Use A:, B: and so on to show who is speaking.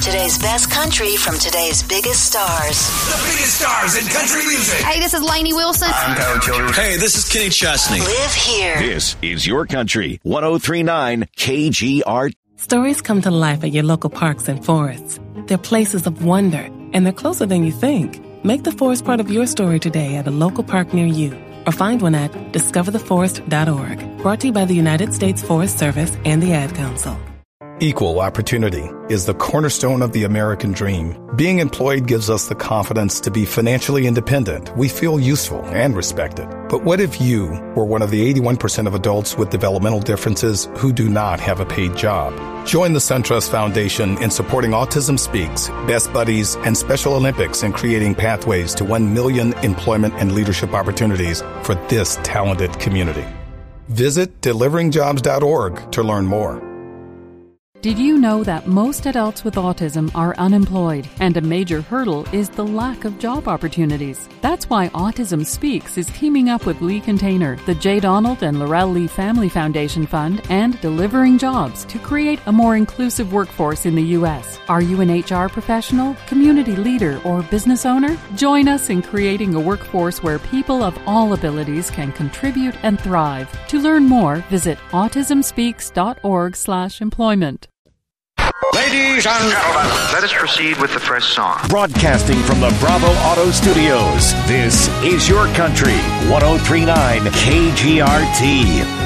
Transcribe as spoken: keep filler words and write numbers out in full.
A: Today's best country from today's biggest stars.
B: The biggest stars in country music.
C: Hey, this is Lainey Wilson.
D: I'm Tyler Childers.
E: Hey, this is Kenny Chesney.
A: Live here.
F: This is your country. one oh three point nine K G R.
G: Stories come to life at your local parks and forests. They're places of wonder, and they're closer than you think. Make the forest part of your story today at a local park near you, or find one at discover the forest dot org. Brought to you by the United States Forest Service and the Ad Council.
H: Equal opportunity is the cornerstone of the American dream. Being employed gives us the confidence to be financially independent. We feel useful and respected. But what if you were one of the eighty-one percent of adults with developmental differences who do not have a paid job? Join the SunTrust Foundation in supporting Autism Speaks, Best Buddies, and Special Olympics in creating pathways to one million employment and leadership opportunities for this talented community. Visit delivering jobs dot org to learn more.
I: Did you know that most adults with autism are unemployed, and a major hurdle is the lack of job opportunities? That's why Autism Speaks is teaming up with Lee Container, the J. Donald and Laurel Lee Family Foundation Fund, and Delivering Jobs to create a more inclusive workforce in the U S. Are you an H R professional, community leader, or business owner? Join us in creating a workforce where people of all abilities can contribute and thrive. To learn more, visit autism speaks dot org slash employment.
D: Ladies and gentlemen, let us proceed with the first song.
F: Broadcasting from the Bravo Auto Studios, this is your country. one oh three point nine K G R T.